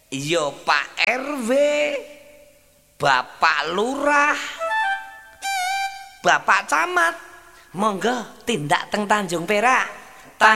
Iya Pak RW, Bapak Lurah, Bapak Camat, monggo tindak teng Tanjung Perak.